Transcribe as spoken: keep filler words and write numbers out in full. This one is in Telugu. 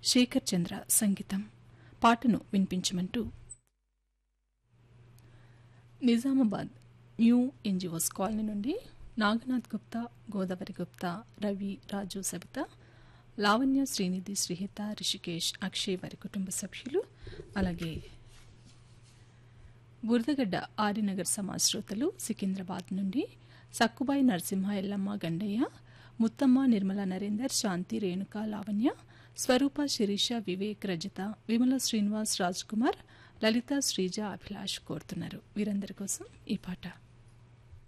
శేఖర్ చంద్ర సంగీతం. పాటను వినిపించమంటూ నిజామాబాద్ న్యూ ఎన్జిఓస్ కాలనీ నుండి నాగనాథ్ గుప్తా, గోదావరి గుప్తా, రవి, రాజు, సబిత, లావణ్య, శ్రీనిధి, శ్రీహిత, రిషికేష్, అక్షయ్ వారి కుటుంబ సభ్యులు, అలాగే బురదగడ్డ ఆర్యనగర్ సమాజ్ శ్రోతలు సికింద్రాబాద్ నుండి సక్కుబాయి నరసింహ, ఎల్లమ్మ, గండయ్య, ముత్తమ్మ, నిర్మల, నరేందర్, శాంతి, రేణుక, లావణ్య, స్వరూప, శిరీష, వివేక్, రజిత, విమల, శ్రీనివాస్, రాజ్ కుమార్, లలిత, శ్రీజ, అభిలాష్ కోరుతున్నారు. వీరందరి కోసం ఈ పాట.